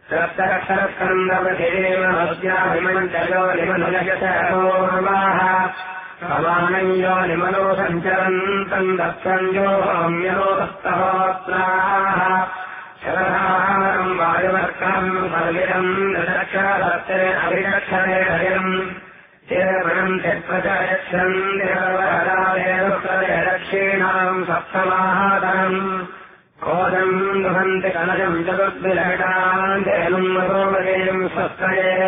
सप्तरक्षरस्कन्दवधिरेमस्याभिमञ्चयो निमनुजयशोर्वाः समानं यो निमनो सञ्चरन्तम् दत्तम् यो म्यनोदस्तहोत्राः शरधारम् वायुवर्कम् सर्विदम् दशक्षरदत्ते अभिरक्षरे हरिम् चिरमणम् त्यक्प्रचयच्छन् देववरदादेवप्रदे दक्षिणाम् सप्तमाहातरम् कोदम् दुहन्ति कनजम् चतुर्विलटान् तेनुम् मधोमदेयम् स्वस्तये